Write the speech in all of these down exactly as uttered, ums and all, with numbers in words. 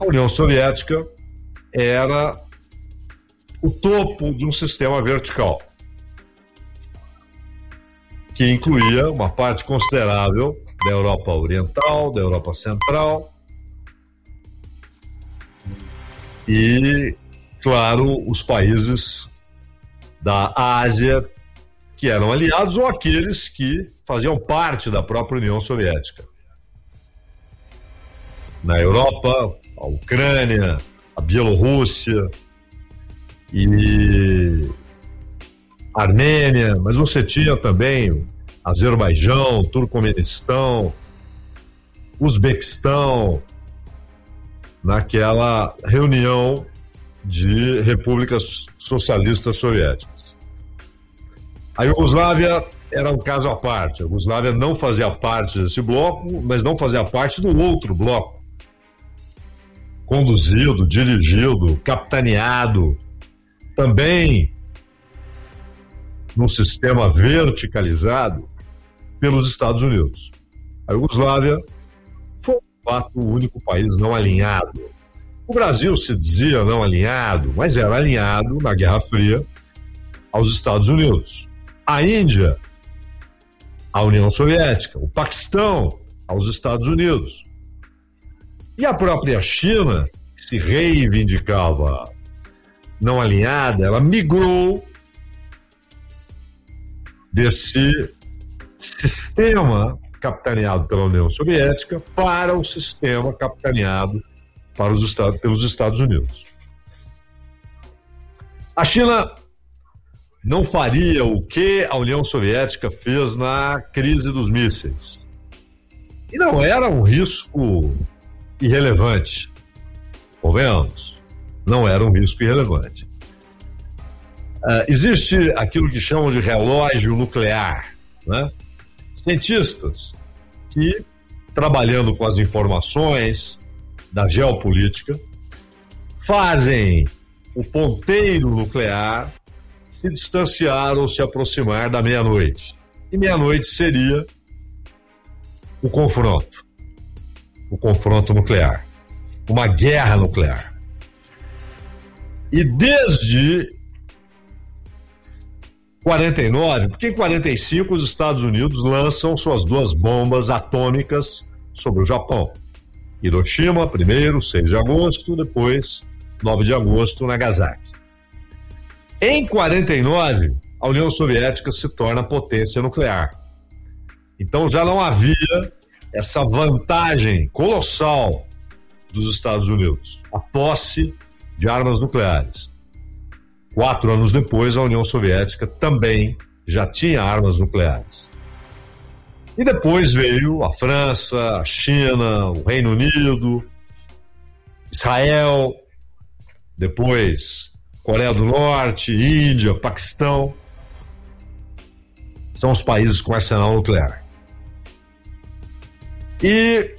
A União Soviética era o topo de um sistema vertical, que incluía uma parte considerável da Europa Oriental, da Europa Central e, claro, os países da Ásia que eram aliados ou aqueles que faziam parte da própria União Soviética. Na Europa, a Ucrânia, a Bielorrússia e a Armênia, mas você tinha também Azerbaijão, Turcomenistão, Uzbequistão, naquela reunião de repúblicas socialistas soviéticas. A Iugoslávia era um caso à parte. A Iugoslávia não fazia parte desse bloco, mas não fazia parte do outro bloco, conduzido, dirigido, capitaneado, também num sistema verticalizado pelos Estados Unidos. A Iugoslávia foi, de fato, o único país não alinhado. O Brasil se dizia não alinhado, mas era alinhado na Guerra Fria aos Estados Unidos. A Índia, à União Soviética. O Paquistão, aos Estados Unidos. E a própria China, que se reivindicava não alinhada, ela migrou desse sistema capitaneado pela União Soviética para o sistema capitaneado para os Estados, pelos Estados Unidos. A China não faria o que a União Soviética fez na crise dos mísseis. E não era um risco irrelevante. Convenhamos, não era um risco irrelevante. Uh, existe aquilo que chamam de relógio nuclear, né? Cientistas que, trabalhando com as informações da geopolítica, fazem o ponteiro nuclear se distanciar ou se aproximar da meia-noite. E meia-noite seria o confronto, o confronto nuclear, uma guerra nuclear. E desde quarenta e nove, porque em quarenta e cinco os Estados Unidos lançam suas duas bombas atômicas sobre o Japão. Hiroshima, primeiro, seis de agosto, depois, nove de agosto, Nagasaki. Em quarenta e nove, a União Soviética se torna potência nuclear. Então já não havia essa vantagem colossal dos Estados Unidos, a posse de armas nucleares. Quatro anos depois, a União Soviética também já tinha armas nucleares. E depois veio a França, a China, o Reino Unido, Israel, depois Coreia do Norte, Índia, Paquistão. São os países com arsenal nuclear. E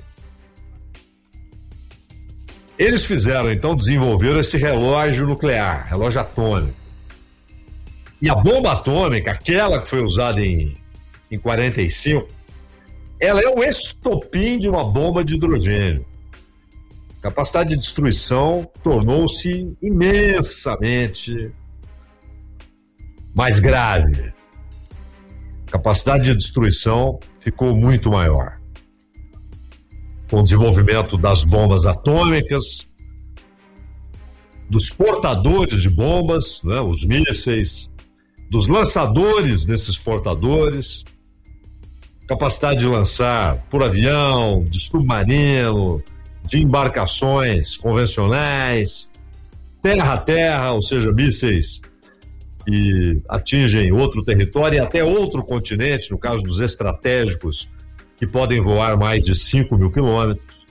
eles fizeram, então, desenvolver esse relógio nuclear, relógio atômico. E a bomba atômica, aquela que foi usada em, em quarenta e cinco, ela é o estopim de uma bomba de hidrogênio. A capacidade de destruição tornou-se imensamente mais grave. A capacidade de destruição ficou muito maior. Com o desenvolvimento das bombas atômicas, dos portadores de bombas, né, os mísseis, dos lançadores desses portadores, capacidade de lançar por avião, de submarino, de embarcações convencionais, terra a terra, ou seja, mísseis que atingem outro território e até outro continente, no caso dos estratégicos, que podem voar mais de cinco mil quilômetros.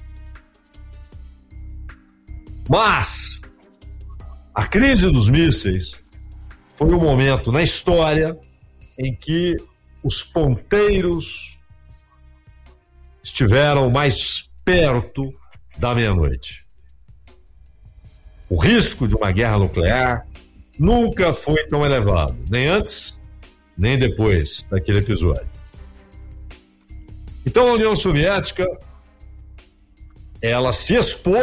Mas a crise dos mísseis foi um momento na história em que os ponteiros estiveram mais perto da meia-noite. O risco de uma guerra nuclear nunca foi tão elevado, nem antes, nem depois daquele episódio. Então a União Soviética, ela se expôs